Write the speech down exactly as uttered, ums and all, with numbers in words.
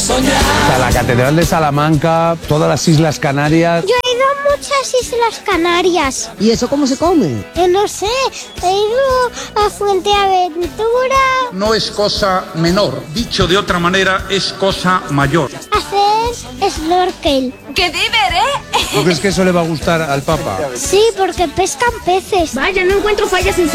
soñar. O sea, la Catedral de Salamanca, todas las Islas Canarias. Yo he ido a muchas Islas Canarias. ¿Y eso cómo se come? Eh, no sé, he ido a Fuenteaventura. No es cosa menor, dicho de otra manera, es cosa mayor. Hacer snorkel. ¡Qué diver, eh! ¿No crees que eso le va a gustar al Papa? Sí, porque pescan peces. Vaya, no encuentro fallas en